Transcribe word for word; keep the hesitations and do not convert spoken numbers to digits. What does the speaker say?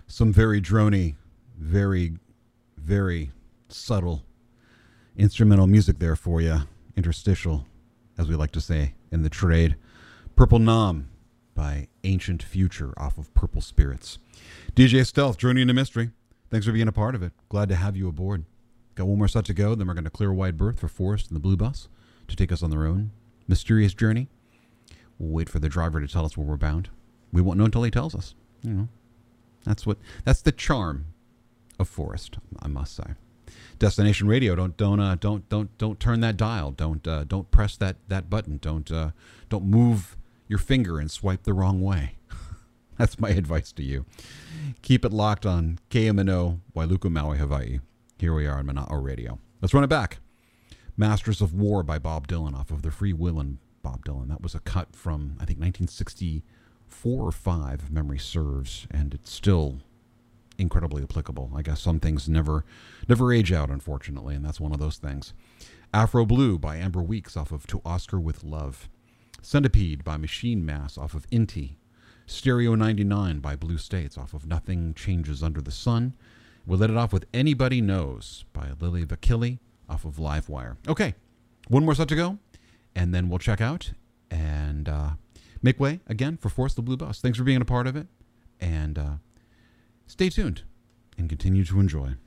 Some very drony, very, very subtle instrumental music there for you. Interstitial, as we like to say in the trade. Purple Nom by Ancient Future off of Purple Spirits. D J Stealth, Journey into Mystery. Thanks for being a part of it. Glad to have you aboard. Got one more set to go, then we're going to clear a wide berth for Forrest and the Blue Bus to take us on their own mysterious journey. We'll wait for the driver to tell us where we're bound. We won't know until he tells us. You know, that's what that's the charm of Forrest, I must say. Destination Radio, don't don't uh, don't don't don't turn that dial. Don't uh, don't press that that button. Don't uh, don't move your finger and swipe the wrong way. That's my advice to you. Keep it locked on K M N O, Wailuku, Maui, Hawaii. Here we are on Mana'o Radio. Let's run it back. Masters of War by Bob Dylan off of the Free Willin' Bob Dylan. That was a cut from, I think, nineteen sixty-four or five, if memory serves, and it's still incredibly applicable. I guess some things never never age out, unfortunately, and that's one of those things. Afro Blue by Amber Weeks off of To Oscar with Love. Centipede by Machine Mass off of Inti. Stereo ninety-nine by Blue States off of Nothing Changes Under the Sun. We'll let it off with Anybody Knows by Lily Vakili off of Livewire. Okay, one more set to go, and then we'll check out and uh, make way again for Force the Blue Bus. Thanks for being a part of it, and uh, stay tuned and continue to enjoy.